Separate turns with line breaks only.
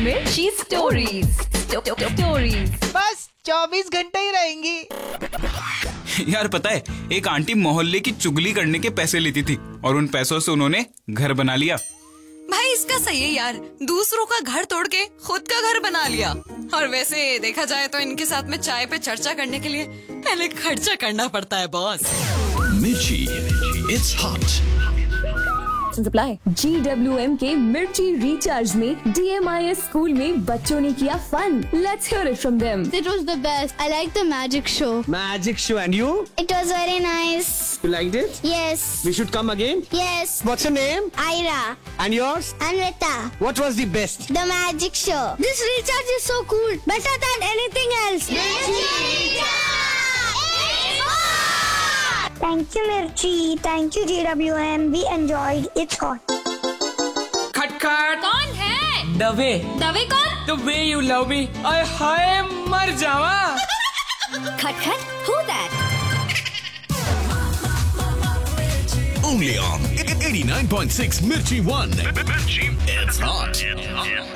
मिर्ची स्टोरीज।
बस 24 घंटे ही रहेंगी।
यार पता है, एक आंटी मोहल्ले की चुगली करने के पैसे लेती थी और उन पैसों से उन्होंने घर बना लिया।
भाई इसका सही है यार, दूसरों का घर तोड़ के खुद का घर बना लिया। और वैसे देखा जाए तो इनके साथ में चाय पे चर्चा करने के लिए पहले खर्चा करना पड़ता है बॉस।
मिर्ची, it's hot.
सप्लाई GWM के मिर्ची रिचार्ज में DMIS स्कूल में बच्चों ने किया fun. Let's hear it from them.
It was the best. I liked the magic show.
Magic show, and you?
It was very nice.
You liked it?
Yes.
We should come again?
Yes.
What's your name?
Ira.
And yours?
Anvita.
What was the best?
The magic show. This recharge is so cool. Better than anything else.
Thank you, Mirchi. Thank you, GWM. We enjoyed. It's hot.
खटखट।
कौन है?
दवे।
दवे कौन?
The way you love me. आय हाय मर जावा।
खटखट, who that?
Only on 89.6 Mirchi 1. It's hot.